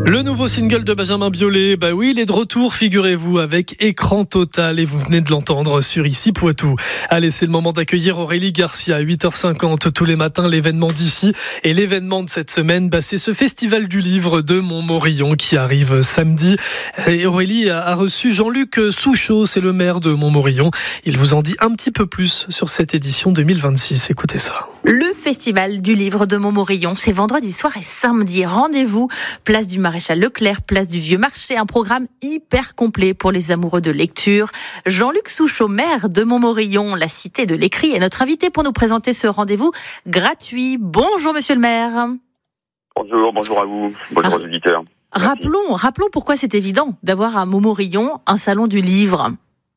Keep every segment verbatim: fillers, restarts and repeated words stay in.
Le nouveau single de Benjamin Biolay, bah oui, il est de retour, figurez-vous, avec Écran Total, et vous venez de l'entendre sur Ici Poitou. Allez, c'est le moment d'accueillir Aurélie Garcia à huit heures cinquante tous les matins, l'événement d'ici. Et l'événement de cette semaine, bah, c'est ce festival du livre de Montmorillon qui arrive samedi. Et Aurélie a reçu Jean-Luc Souchot, c'est le maire de Montmorillon. Il vous en dit un petit peu plus sur cette édition deux mille vingt-six. Écoutez ça. Le festival du livre de Montmorillon, c'est vendredi soir et samedi. Rendez-vous, place du Maréchal Leclerc, place du Vieux Marché, un programme hyper complet pour les amoureux de lecture. Jean-Luc Souchot, maire de Montmorillon, la cité de l'écrit, est notre invité pour nous présenter ce rendez-vous gratuit. Bonjour monsieur le maire. Bonjour, bonjour à vous, bonjour aux auditeurs. Rappelons, rappelons pourquoi c'est évident d'avoir à Montmorillon un salon du livre.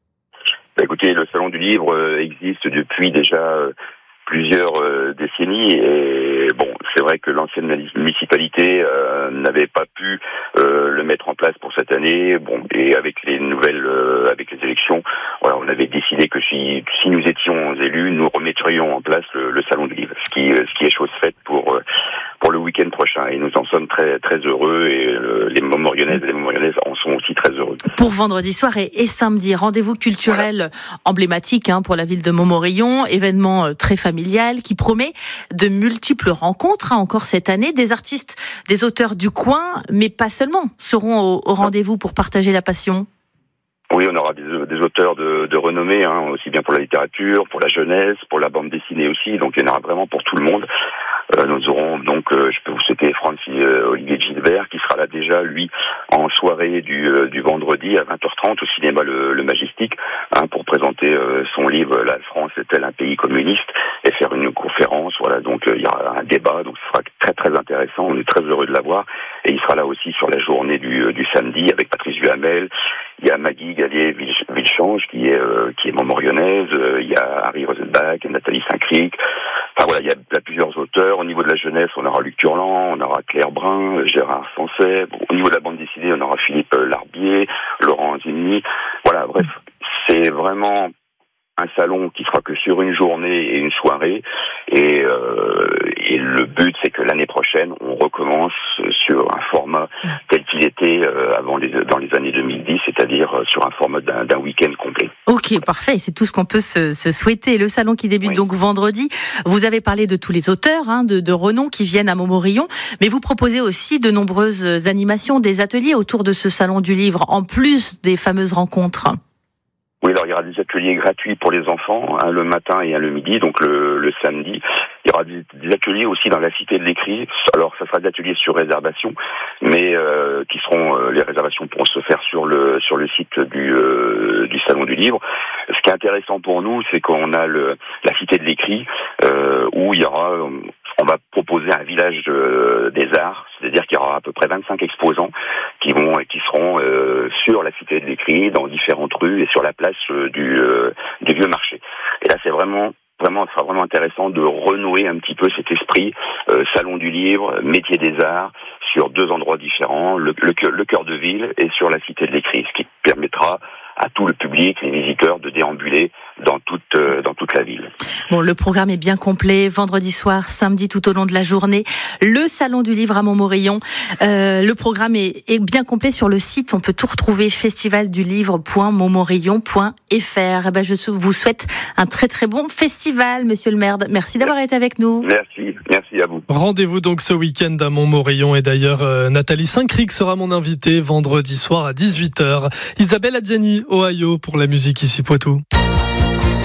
Bah écoutez, le salon du livre existe depuis déjà plusieurs euh, décennies et bon, c'est vrai que l'ancienne municipalité euh, n'avait pas pu euh, le mettre en place pour cette année. Bon, et avec les nouvelles, euh, avec les élections, voilà, on avait décidé que si, si nous étions élus, nous remettrions en place le, le salon du livre, ce qui, ce qui est chose faite pour euh, pour le week-end prochain. Et nous en sommes très très heureux et euh, les Montmorillonnaises et les Montmorillonnaises en sont aussi très heureux. Pour vendredi soir et, et samedi, rendez-vous culturel voilà. emblématique hein, pour la ville de Montmorillon, événement euh, très familial qui promet de multiples rencontres hein, encore cette année. Des artistes, des auteurs du coin, mais pas seulement, seront au, au rendez-vous pour partager la passion. Oui, on aura des, des auteurs de, de renommée, hein, aussi bien pour la littérature, pour la jeunesse, pour la bande dessinée aussi. Donc il y en aura vraiment pour tout le monde. Euh, nous aurons donc, euh, je peux vous citer Francis euh, Olivier Gilbert qui sera là déjà, lui, en soirée du, euh, du vendredi à vingt heures trente au cinéma Le, le Majestic, hein, pour présenter euh, son livre La France est-elle un pays communiste et faire une conférence. Voilà, donc euh, il y aura un débat, donc ce sera très très intéressant. On est très heureux de l'avoir et il sera là aussi sur la journée du, euh, du samedi avec Patrice Duhamel. Il y a Maggie Gallier-Villechange qui est euh, qui est montmorillonnaise. Euh, il y a Harry Rosenbach, Nathalie Saint-Cric. Enfin voilà, il y, a, il y a plusieurs auteurs. Au niveau de la jeunesse, on aura Luc Turlan, on aura Claire Brun, Gérard Sancet. Bon, au niveau de la bande dessinée, on aura Philippe Larbier, Laurent Zimny. Voilà, bref, c'est vraiment un salon qui sera que sur une journée et une soirée. Et, euh, et le but, c'est que l'année prochaine, on recommence sur un format tel qu'il était euh, avant les, dans les années deux mille dix, c'est-à-dire sur un format d'un, d'un week-end complet. Ok, voilà. Parfait. C'est tout ce qu'on peut se, se souhaiter. Le salon qui débute oui. donc vendredi. Vous avez parlé de tous les auteurs hein, de, de renom qui viennent à Montmorillon, mais vous proposez aussi de nombreuses animations, des ateliers autour de ce salon du livre, en plus des fameuses rencontres. Oui, alors il y aura des ateliers gratuits pour les enfants, hein, le matin et un le midi, donc le, le samedi. Il y aura des, des ateliers aussi dans la cité de l'écrit. Alors ça sera des ateliers sur réservation, mais euh, qui seront euh, les réservations pourront se faire sur le sur le site du euh, du salon du livre. Ce qui est intéressant pour nous, c'est qu'on a le la cité de l'écrit euh, où il y aura on va proposer un village de, des arts, c'est-à-dire qu'il y aura à peu près vingt-cinq exposants qui vont qui seront euh, sur la cité de l'écrit, dans différentes rues et sur la place euh, du, euh, du Vieux Marché. Et là, c'est vraiment Vraiment, ce sera vraiment intéressant de renouer un petit peu cet esprit euh, salon du livre, métier des arts, sur deux endroits différents, le, le, le cœur de ville et sur la cité de l'écrit, ce qui permettra à tout le public, les visiteurs, de déambuler dans toute euh, dans toute la ville. Bon, le programme est bien complet. Vendredi soir, samedi, tout au long de la journée, le salon du livre à Montmorillon. Euh, le programme est, est bien complet sur le site. On peut tout retrouver festival du livre point montmorillon point f r. Eh ben, je vous souhaite un très très bon festival, Monsieur le maire. Merci d'avoir été avec nous. Merci, merci à vous. Rendez-vous donc ce week-end à Montmorillon et d'ailleurs euh, Nathalie Saint-Cric sera mon invitée vendredi soir à dix-huit heures. Isabelle Adjani, Ohio pour la musique Ici Poitou.